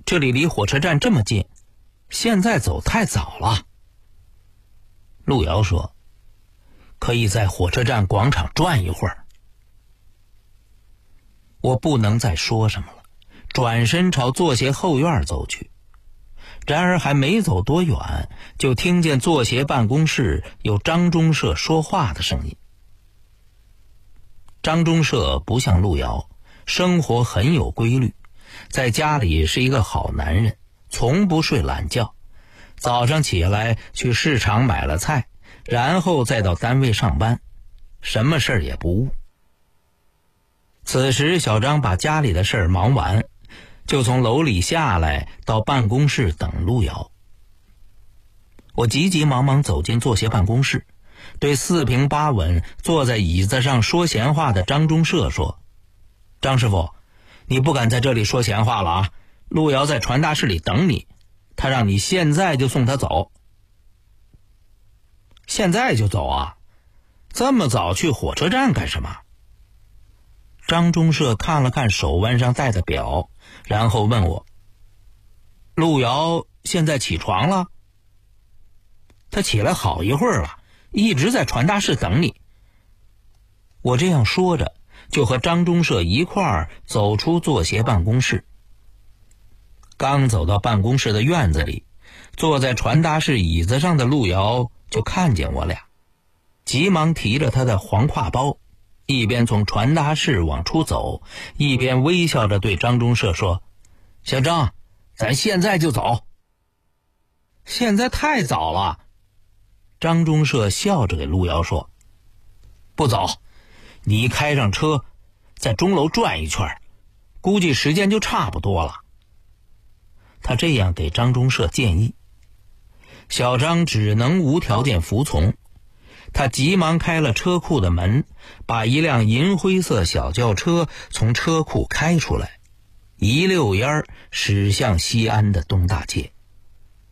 这里离火车站这么近，现在走太早了。路遥说，可以在火车站广场转一会儿。我不能再说什么了，转身朝作协后院走去。然而还没走多远，就听见作协办公室有张中社说话的声音。张中社不像路遥，生活很有规律，在家里是一个好男人，从不睡懒觉。早上起来去市场买了菜，然后再到单位上班，什么事儿也不误。此时小张把家里的事儿忙完，就从楼里下来到办公室等路遥。我急急忙忙走进作协办公室，对四平八稳坐在椅子上说闲话的张中社说，张师傅，你不敢在这里说闲话了啊，路遥在传达室里等你，他让你现在就送他走。现在就走啊？这么早去火车站干什么？张中社看了看手腕上戴的表，然后问我，路遥现在起床了？他起来好一会儿了，一直在传达室等你。我这样说着，就和张中社一块儿走出作协办公室。刚走到办公室的院子里，坐在传达室椅子上的路遥就看见我俩，急忙提着他的黄挎包，一边从传达室往出走，一边微笑着对张中社说，小张，咱现在就走。现在太早了。张中社笑着给路遥说，不走，你开上车在钟楼转一圈，估计时间就差不多了。他这样给张中社建议，小张只能无条件服从。他急忙开了车库的门，把一辆银灰色小轿车从车库开出来，一溜烟驶向西安的东大街。